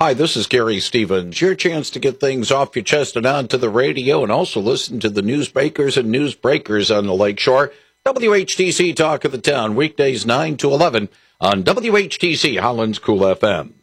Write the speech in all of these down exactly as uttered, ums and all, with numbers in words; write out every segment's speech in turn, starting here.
Hi, this is Gary Stevens. Your chance to get things off your chest and onto the radio, and also listen to the newsmakers and newsbreakers on the Lakeshore. W H T C Talk of the Town, weekdays nine to eleven on W H T C Holland's Cool F M.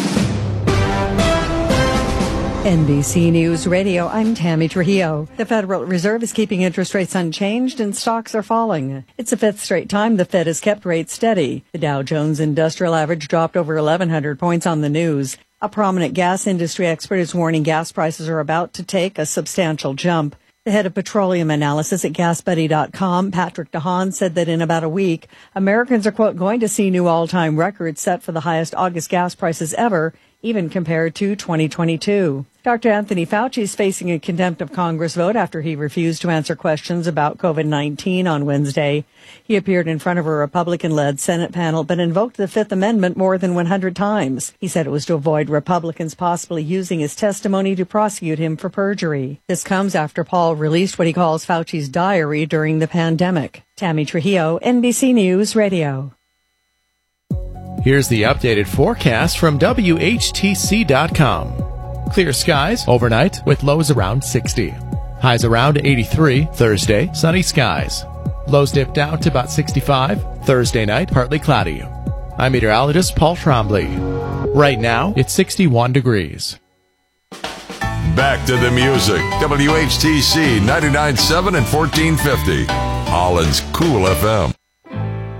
N B C News Radio, I'm Tammy Trujillo. The Federal Reserve is keeping interest rates unchanged and stocks are falling. It's the fifth straight time the Fed has kept rates steady. The Dow Jones Industrial Average dropped over eleven hundred points on the news. A prominent gas industry expert is warning gas prices are about to take a substantial jump. The head of petroleum analysis at gas buddy dot com, Patrick DeHaan, said that in about a week, Americans are, quote, going to see new all-time records set for the highest August gas prices ever, even compared to twenty twenty-two. Doctor Anthony Fauci is facing a contempt of Congress vote after he refused to answer questions about COVID nineteen on Wednesday. He appeared in front of a Republican-led Senate panel but invoked the Fifth Amendment more than one hundred times. He said it was to avoid Republicans possibly using his testimony to prosecute him for perjury. This comes after Paul released what he calls Fauci's diary during the pandemic. Tammy Trujillo, N B C News Radio. Here's the updated forecast from W H T C dot com. Clear skies overnight with lows around sixty. Highs around eighty-three. Thursday, sunny skies. Lows dip down to about sixty-five. Thursday night, partly cloudy. I'm meteorologist Paul Trombley. Right now, it's sixty-one degrees. Back to the music. W H T C ninety-nine point seven and fourteen fifty. Holland's Cool F M.